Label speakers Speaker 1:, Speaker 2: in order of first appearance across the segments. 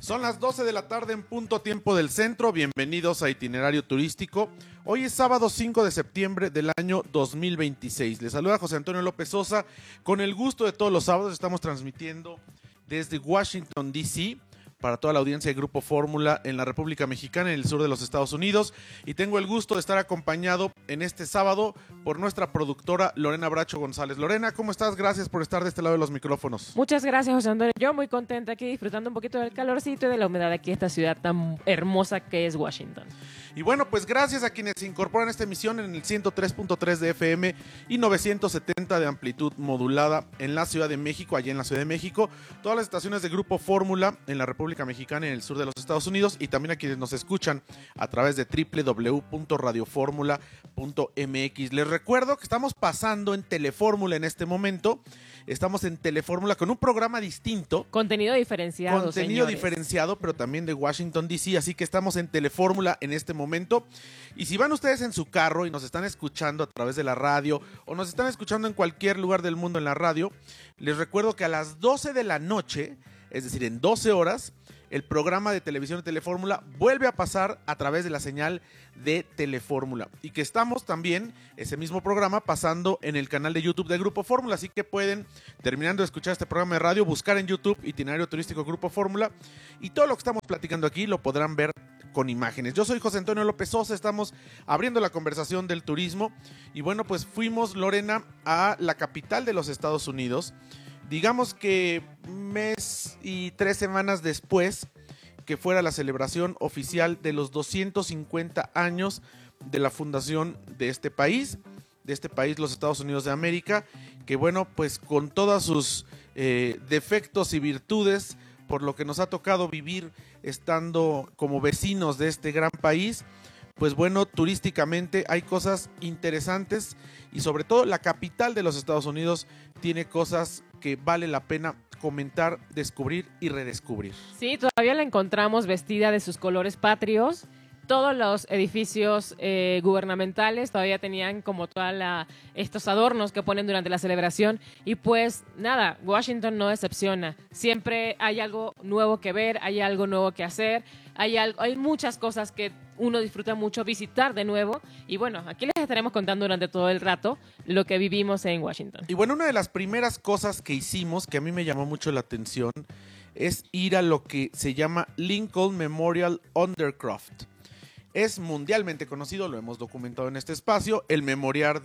Speaker 1: Son las 12 de la tarde en punto tiempo del centro. Bienvenidos a Itinerario Turístico. Hoy es sábado 5 de septiembre del año 2026. Les saluda José Antonio López Sosa. Con el gusto de todos los sábados estamos transmitiendo desde Washington, D.C., para toda la audiencia de Grupo Fórmula en la República Mexicana, en el sur de los Estados Unidos. Y tengo el gusto de estar acompañado en este sábado por nuestra productora Lorena Bracho González. Lorena, ¿cómo estás? Gracias por estar de este lado de los micrófonos.
Speaker 2: Muchas gracias, José Antonio. Yo muy contenta aquí disfrutando un poquito del calorcito y de la humedad aquí en esta ciudad tan hermosa que es Washington.
Speaker 1: Y bueno, pues gracias a quienes se incorporan a esta emisión en el 103.3 de FM y 970 de amplitud modulada en la Ciudad de México, allá en la Ciudad de México. Todas las estaciones de Grupo Fórmula en la República Mexicana y en el sur de los Estados Unidos, y también a quienes nos escuchan a través de www.radioformula.mx. Les recuerdo que estamos pasando en Telefórmula en este momento. Estamos en Telefórmula con un programa distinto.
Speaker 2: Contenido diferenciado,
Speaker 1: diferenciado, pero también de Washington, D.C., así que estamos en Telefórmula en este momento. Y si van ustedes en su carro y nos están escuchando a través de la radio o nos están escuchando en cualquier lugar del mundo en la radio, les recuerdo que a las 12 de la noche, es decir, en 12 horas, el programa de televisión de Telefórmula vuelve a pasar a través de la señal de Telefórmula, y que estamos también, ese mismo programa, pasando en el canal de YouTube de Grupo Fórmula, así que pueden, terminando de escuchar este programa de radio, buscar en YouTube Itinerario Turístico Grupo Fórmula, y todo lo que estamos platicando aquí lo podrán ver con imágenes. Yo soy José Antonio López Sosa, estamos abriendo la conversación del turismo, y bueno, pues fuimos, Lorena, a la capital de los Estados Unidos. Digamos que mes y 3 semanas después que fuera la celebración oficial de los 250 años de la fundación de este país, los Estados Unidos de América, que bueno, pues con todos sus defectos y virtudes, por lo que nos ha tocado vivir estando como vecinos de este gran país, pues bueno, turísticamente hay cosas interesantes, y sobre todo la capital de los Estados Unidos tiene cosas que vale la pena comentar, descubrir y redescubrir.
Speaker 2: Sí, todavía la encontramos vestida de sus colores patrios. Todos los edificios gubernamentales todavía tenían como estos adornos que ponen durante la celebración. Y pues nada, Washington no decepciona. Siempre hay algo nuevo que ver, hay algo nuevo que hacer, hay muchas cosas que uno disfruta mucho visitar de nuevo. Y bueno, aquí les estaremos contando durante todo el rato lo que vivimos en Washington.
Speaker 1: Y bueno, una de las primeras cosas que hicimos, que a mí me llamó mucho la atención, es ir a lo que se llama Lincoln Memorial Undercroft. Es mundialmente conocido, lo hemos documentado en este espacio, el memorial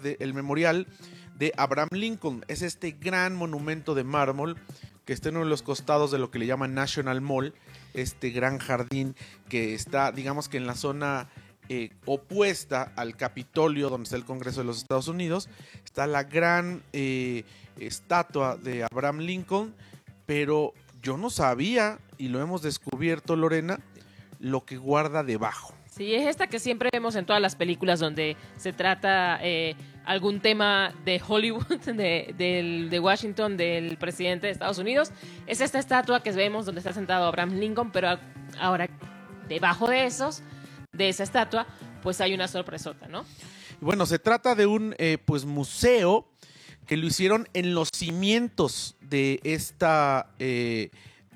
Speaker 1: de Abraham Lincoln. Es este gran monumento de mármol que está en uno de los costados de lo que le llaman National Mall, este gran jardín que está, digamos que en la zona opuesta al Capitolio, donde está el Congreso de los Estados Unidos. Está la gran estatua de Abraham Lincoln, pero yo no sabía, y lo hemos descubierto, Lorena, lo que guarda debajo.
Speaker 2: Sí, es esta que siempre vemos en todas las películas donde se trata algún tema de Hollywood, de Washington, del presidente de Estados Unidos. Es esta estatua que vemos donde está sentado Abraham Lincoln, pero ahora debajo de esa estatua, pues hay una sorpresota, ¿no?
Speaker 1: Bueno, se trata de un museo que lo hicieron en los cimientos de de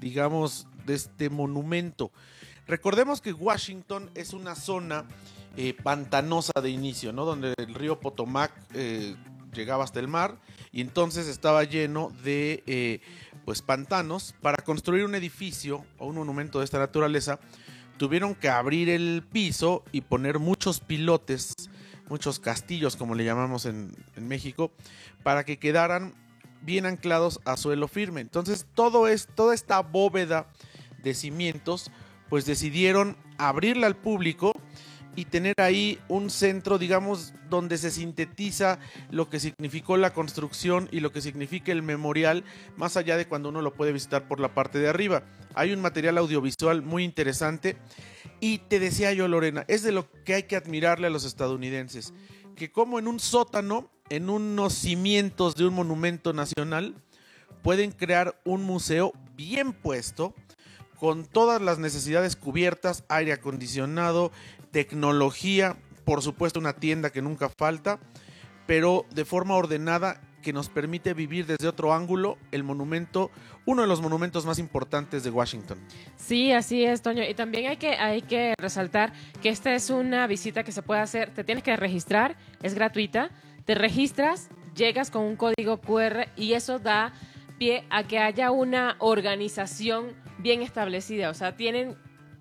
Speaker 1: este monumento. Recordemos que Washington es una zona pantanosa de inicio, ¿no? Donde el río Potomac llegaba hasta el mar, y entonces estaba lleno de pantanos. Para construir un edificio o un monumento de esta naturaleza, tuvieron que abrir el piso y poner muchos pilotes, muchos castillos, como le llamamos en México, para que quedaran bien anclados a suelo firme. Entonces toda esta bóveda de cimientos, pues decidieron abrirla al público y tener ahí un centro, digamos, donde se sintetiza lo que significó la construcción y lo que significa el memorial, más allá de cuando uno lo puede visitar por la parte de arriba. Hay un material audiovisual muy interesante, y te decía yo, Lorena, es de lo que hay que admirarle a los estadounidenses, que como en un sótano, en unos cimientos de un monumento nacional, pueden crear un museo bien puesto, con todas las necesidades cubiertas, aire acondicionado, tecnología, por supuesto una tienda que nunca falta, pero de forma ordenada, que nos permite vivir desde otro ángulo el monumento, uno de los monumentos más importantes de Washington.
Speaker 2: Sí, así es, Toño. Y también hay que resaltar que esta es una visita que se puede hacer, te tienes que registrar, es gratuita, te registras, llegas con un código QR y eso da pie a que haya una organización bien establecida. O sea, tienen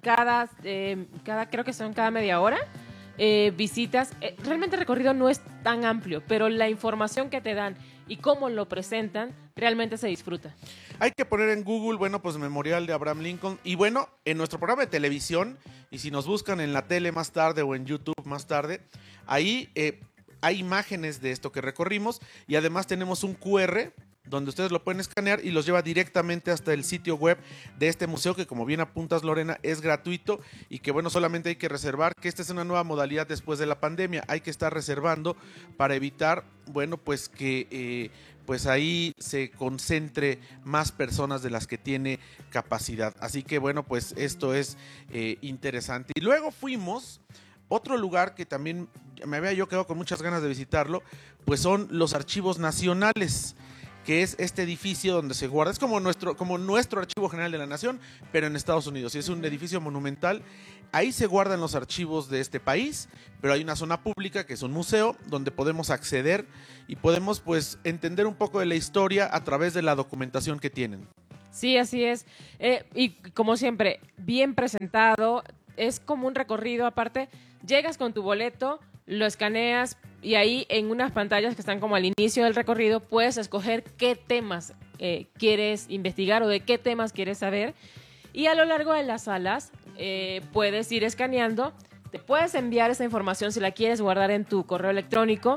Speaker 2: creo que son cada media hora, visitas. Realmente el recorrido no es tan amplio, pero la información que te dan y cómo lo presentan realmente se disfruta.
Speaker 1: Hay que poner en Google, bueno, pues Memorial de Abraham Lincoln. Y bueno, en nuestro programa de televisión, y si nos buscan en la tele más tarde o en YouTube más tarde, ahí hay imágenes de esto que recorrimos y además tenemos un QR donde ustedes lo pueden escanear y los lleva directamente hasta el sitio web de este museo, que como bien apuntas, Lorena, es gratuito y que bueno, solamente hay que reservar, que esta es una nueva modalidad después de la pandemia, hay que estar reservando para evitar, bueno, pues que pues ahí se concentre más personas de las que tiene capacidad. Así que bueno, pues esto es interesante. Y luego fuimos, otro lugar que también me había yo quedado con muchas ganas de visitarlo, pues son los Archivos Nacionales, que es este edificio donde se guarda, es como nuestro Archivo General de la Nación, pero en Estados Unidos, y es un edificio monumental. Ahí se guardan los archivos de este país, pero hay una zona pública que es un museo donde podemos acceder y podemos pues entender un poco de la historia a través de la documentación que tienen.
Speaker 2: Sí, así es. Y como siempre, bien presentado, es como un recorrido. Aparte, llegas con tu boleto, lo escaneas y ahí en unas pantallas que están como al inicio del recorrido puedes escoger qué temas quieres investigar o de qué temas quieres saber. Y a lo largo de las salas puedes ir escaneando, te puedes enviar esa información si la quieres guardar en tu correo electrónico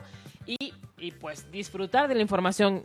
Speaker 2: y pues disfrutar de la información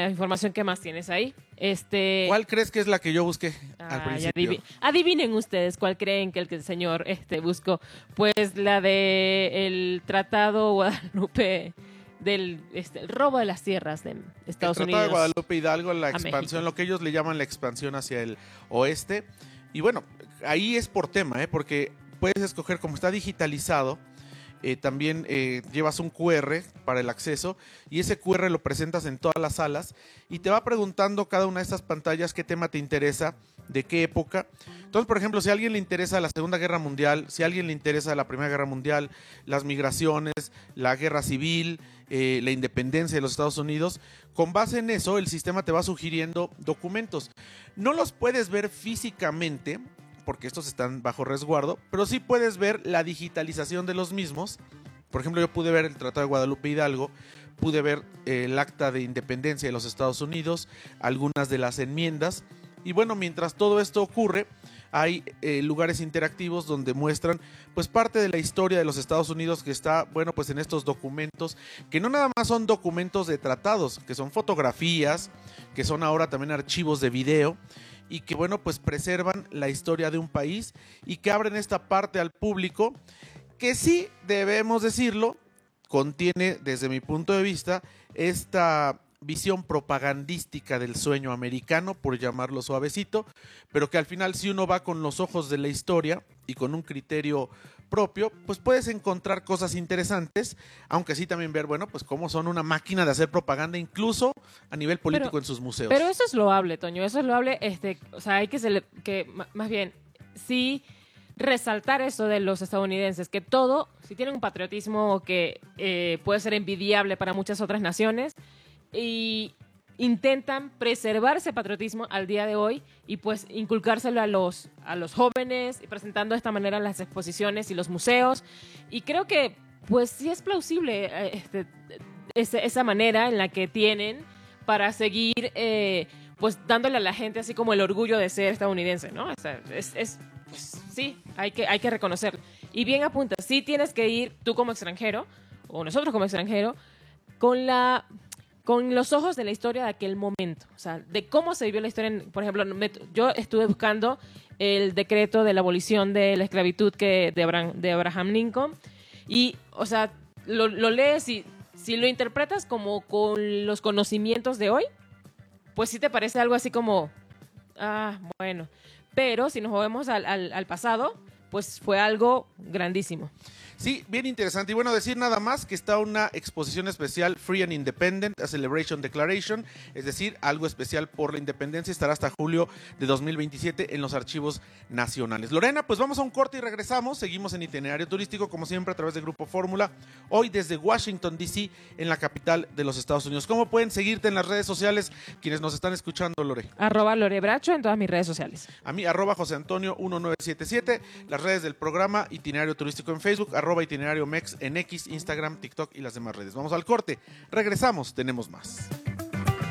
Speaker 2: que más tienes ahí.
Speaker 1: ¿Cuál crees que es la que yo busqué al principio?
Speaker 2: Adivinen ustedes cuál creen que el señor buscó. Pues la de el Tratado Guadalupe del el robo de las tierras de Estados Unidos.
Speaker 1: El Tratado de Guadalupe Hidalgo, la expansión, lo que ellos le llaman la expansión hacia el oeste. Y bueno, ahí es por tema, porque puedes escoger, como está digitalizado, también llevas un QR para el acceso y ese QR lo presentas en todas las salas y te va preguntando cada una de estas pantallas qué tema te interesa, de qué época. Entonces, por ejemplo, si a alguien le interesa la Segunda Guerra Mundial, si a alguien le interesa la Primera Guerra Mundial, las migraciones, la guerra civil, la independencia de los Estados Unidos, con base en eso el sistema te va sugiriendo documentos. No los puedes ver físicamente porque estos están bajo resguardo, pero sí puedes ver la digitalización de los mismos. Por ejemplo, yo pude ver el Tratado de Guadalupe Hidalgo, pude ver el Acta de Independencia de los Estados Unidos, algunas de las enmiendas, y bueno, mientras todo esto ocurre, hay lugares interactivos donde muestran pues parte de la historia de los Estados Unidos que está, bueno, pues en estos documentos, que no nada más son documentos de tratados, que son fotografías, que son ahora también archivos de video, y que bueno, pues preservan la historia de un país y que abren esta parte al público que sí, debemos decirlo, contiene desde mi punto de vista esta visión propagandística del sueño americano, por llamarlo suavecito, pero que al final si uno va con los ojos de la historia y con un criterio propio, pues puedes encontrar cosas interesantes, aunque sí también ver, bueno, pues cómo son una máquina de hacer propaganda incluso a nivel político en sus museos.
Speaker 2: Pero eso es loable, Toño, eso es loable, o sea, hay que más bien, sí resaltar eso de los estadounidenses, que todo, si tienen un patriotismo que puede ser envidiable para muchas otras naciones, y intentan preservar ese patriotismo al día de hoy y pues inculcárselo a los jóvenes y presentando de esta manera las exposiciones y los museos, y creo que pues sí es plausible esa manera en la que tienen para seguir pues dándole a la gente así como el orgullo de ser estadounidense, ¿no? O sea, pues, sí, hay que reconocerlo. Y bien apunta, sí tienes que ir tú como extranjero o nosotros como extranjero con los ojos de la historia de aquel momento, o sea, de cómo se vivió la historia. Por ejemplo, yo estuve buscando el decreto de la abolición de la esclavitud de Abraham Lincoln y, o sea, lo lees y si lo interpretas como con los conocimientos de hoy, pues sí te parece algo así como, bueno, pero si nos movemos al pasado, pues fue algo grandísimo.
Speaker 1: Sí, bien interesante. Y bueno, decir nada más que está una exposición especial Free and Independent, a Celebration Declaration, es decir, algo especial por la independencia. Estará hasta julio de 2027 en los archivos nacionales. Lorena, pues vamos a un corte y regresamos. Seguimos en Itinerario Turístico, como siempre, a través de Grupo Fórmula. Hoy desde Washington, D.C., en la capital de los Estados Unidos. ¿Cómo pueden seguirte en las redes sociales quienes nos están escuchando, Lore?
Speaker 2: @LoreBracho en todas mis redes sociales.
Speaker 1: A mí, @JoseAntonio1977, las redes del programa Itinerario Turístico en Facebook, @Itinerario Mex en X, Instagram, TikTok y las demás redes. Vamos al corte, regresamos, tenemos más.